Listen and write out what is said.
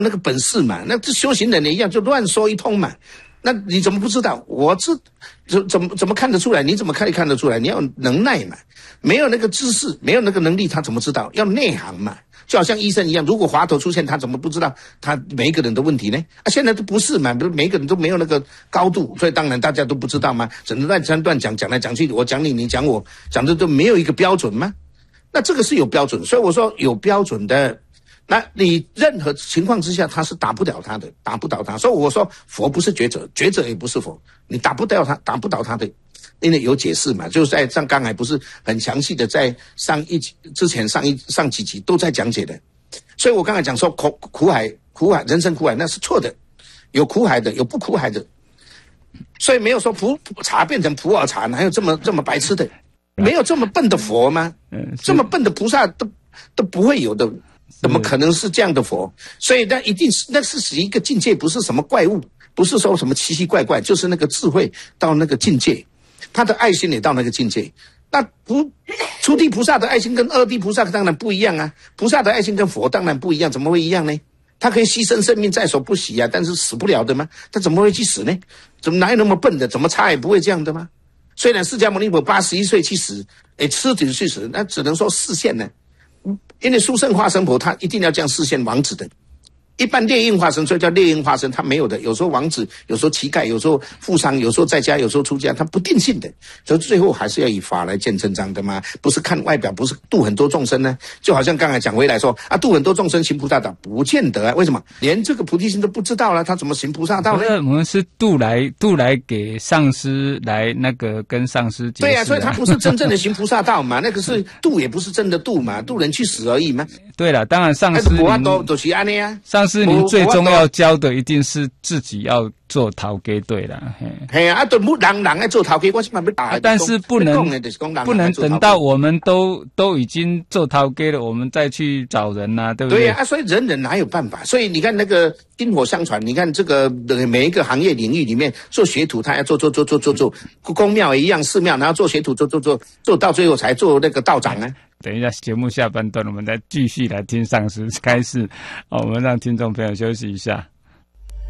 那个本事嘛，那这修行人也一样，就乱说一通嘛。那你怎么不知道？我怎么看得出来？你怎么看得出来？你要有能耐嘛，没有那个知识，没有那个能力，他怎么知道？要内行嘛。就好像医生一样，如果滑头出现，他怎么不知道他每一个人的问题呢？现在都不是嘛，每一个人都没有那个高度，所以当然大家都不知道嘛，只能乱讲，讲来讲去，我讲你讲我，讲的都没有一个标准吗？那这个是有标准，所以我说有标准的，那你任何情况之下他是打不倒他的，打不倒他。所以我说佛不是觉者，觉者也不是佛，你打不倒他的。因为有解释嘛，就是在上刚才不是很详细的在上几集都在讲解的，所以我刚才讲说苦海人生苦海那是错的，有苦海的，有不苦海的，所以没有说普茶变成普洱茶，哪有这么白痴的？没有这么笨的佛吗？这么笨的菩萨都不会有的，怎么可能是这样的佛？所以那是一个境界，不是什么怪物，不是说什么奇奇怪怪，就是那个智慧到那个境界。他的爱心也到那个境界，那初地菩萨的爱心跟二地菩萨当然不一样啊，菩萨的爱心跟佛当然不一样，怎么会一样呢？他可以牺牲生命在所不惜啊，但是死不了的吗？他怎么会去死呢？怎么哪有那么笨的？怎么差也不会这样的吗？虽然释迦牟尼佛81岁去死，吃点去死，那只能说示现呢，因为殊胜化身佛他一定要这样示现王子的。一般猎鹰化身，所以叫猎鹰化身，他没有的。有时候王子，有时候乞丐，有时候富商，有时候在家，有时候出家，他不定性的。所以最后还是要以法来见真章的嘛，不是看外表，不是度很多众生呢。就好像刚才讲回来说啊，度很多众生行菩萨道，不见得啊。为什么？连这个菩提心都不知道了，他怎么行菩萨道呢？ 我们是度来给上师来那个跟上师解释。 对啊，所以他不是真正的行菩萨道嘛，那个是度，也不是真的度嘛，度人去死而已嘛。 对了，当然上师就是安尼啊。 上师您最重要教的一定是自己要做头家对啦。 嘿啊，都不人要做头家，我是嘛要打。 但是不能等到我们都已经做头家了，我们再去找人啊，对不对？ 对啊，所以人哪有办法？所以你看那个薪火相传，你看这个每一个行业领域里面做学徒，他要做，公庙也一样，寺庙然后做学徒，做到最后才做那个道长啊。 等一下，节目下半段我们再继续来听上师开示，我们让听众朋友休息一下。